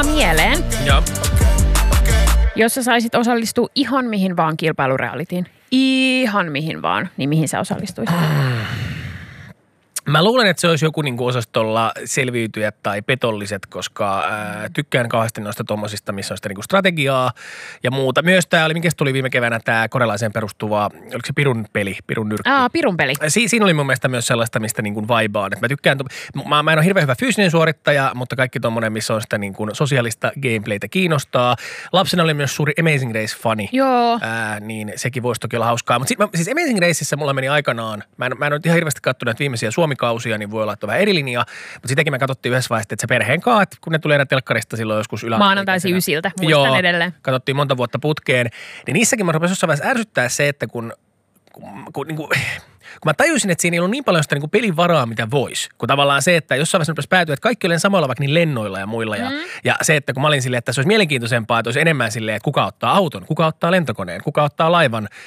teema mieleen. Joo. Jos sä saisit osallistua ihan mihin vaan kilpailurealitiin, ihan mihin vaan, niin mihin sä osallistuisit? Mä luulen, että se olisi joku niinku osastolla selviytyjät tai petolliset, koska tykkään kauheasti noista tommosista, missä on sitä niinku strategiaa ja muuta. Myös tää oli, mikä tuli viime keväänä tää korealaiseen perustuva, oliko se Pirun peli, Pirun nyrkki? Pirun peli. Siinä oli mun mielestä myös sellaista, mistä niinku vaibaan. Mä tykkään, mä en ole hirveän hyvä fyysinen suorittaja, mutta kaikki tommonen, missä on sitä niinku sosiaalista gameplaytä kiinnostaa. Lapsena oli myös suuri Amazing Race-fani. Joo. Niin sekin voisi toki olla hauskaa. Mutta siis Amazing Raceissa mulla meni aikanaan, mä en ole ihan hirveästi katsonut näitä viimeisiä Suomikausia, niin voi olla, että on vähän eri linja. Mutta sitäkin me katsottiin yhdessä vaiheessa, että se perheen kaat, kun ne tulee enää telkkarista silloin joskus maanantaisin 9, muistan edelleen. Katsottiin monta vuotta putkeen. Niin niissäkin mä rupesin jossain vaiheessa ärsyttää se, että kun mä tajusin, että siinä ei ollut niin paljon sitä niin kuin pelin varaa, mitä voisi. Kun tavallaan se, että jossain vaiheessa päätyy, että kaikki olen samalla vaikka niin lennoilla ja muilla. Ja se, että kun mä olin silleen, että se olisi mielenkiintoisempaa, että olisi enemmän silleen, että kuka ottaa auton, kuka ottaa lentokoneen, kuka ottaa laivan.